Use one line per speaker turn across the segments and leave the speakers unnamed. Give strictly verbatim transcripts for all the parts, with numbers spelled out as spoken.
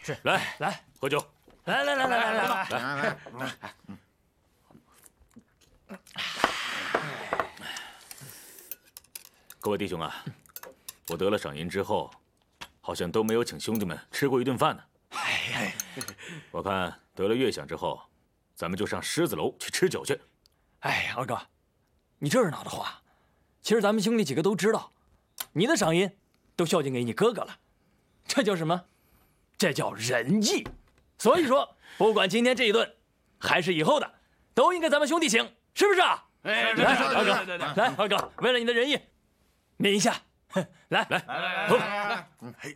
是，
来
来
喝酒，
来来来来来来来
来，
各位弟兄啊，我得了赏银之后，好像都没有请兄弟们吃过一顿饭呢。哎，我看得了月饷之后，咱们就上狮子楼去吃酒去。
哎，二哥，你这是哪的话？其实咱们兄弟几个都知道，你的赏银都孝敬给你哥哥了，这叫什么？这叫仁义。所以说，不管今天这一顿，还是以后的，都应该咱们兄弟请，是不是啊？
哎，
来，二哥，来，二哥，为了你的仁义，抿一下，来
来
来
喝。
来，
嘿。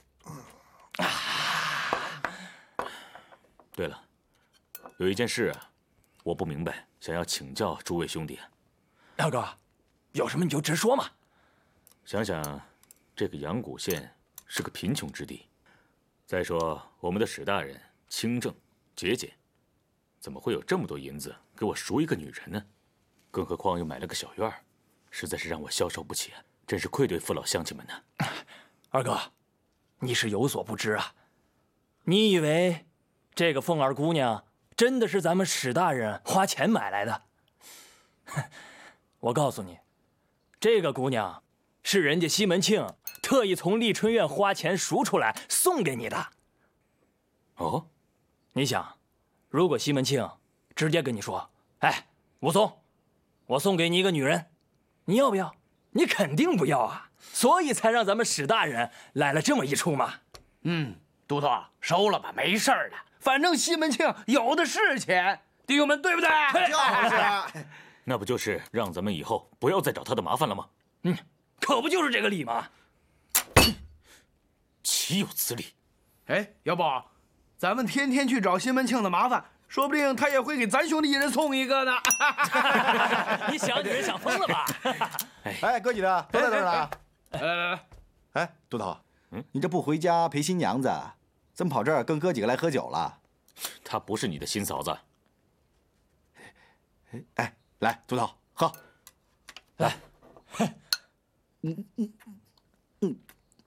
对了，有一件事啊，我不明白，想要请教诸位兄弟。
二哥，有什么你就直说嘛。
想想，这个阳谷县是个贫穷之地，再说我们的史大人清正节俭，怎么会有这么多银子给我赎一个女人呢？更何况又买了个小院儿，实在是让我消受不起啊！真是愧对父老乡亲们呢。
二哥，你是有所不知啊，你以为这个凤儿姑娘真的是咱们史大人花钱买来的？我告诉你，这个姑娘是人家西门庆特意从丽春院花钱赎出来送给你的。
哦，
你想，如果西门庆直接跟你说：“哎，武松，我送给你一个女人，你要不要？”你肯定不要啊，所以才让咱们史大人来了这么一出嘛。
嗯，都头收了吧，没事儿的，反正西门庆有的是钱，弟兄们对不对？
就是
那不就是让咱们以后不要再找他的麻烦了吗？
嗯，可不就是这个理吗？
岂有此理！
哎，要不咱们天天去找西门庆的麻烦，说不定他也会给咱兄弟一人送一个呢。
你想你是想疯了吧？
哎，哥几个都在这儿呢。
来来来，
哎，都头，嗯，你这不回家陪新娘子，怎么跑这儿跟哥几个来喝酒了？
她不是你的新嫂子。
哎，来，都头喝，
来。
嗯嗯嗯。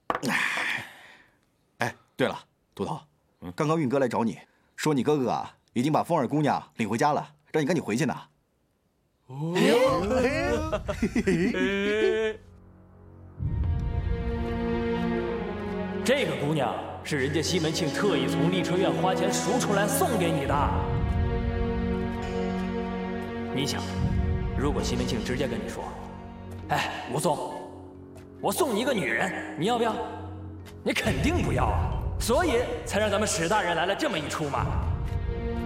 哎，对了，都头，刚刚运哥来找你，说你哥哥啊已经把凤儿姑娘领回家了，让你赶紧回去呢。哦。
这个姑娘是人家西门庆特意从丽春院花钱赎出来送给你的。你想，如果西门庆直接跟你说：“哎，武松，我送你一个女人，你要不要？”你肯定不要啊，所以才让咱们史大人来了这么一出嘛。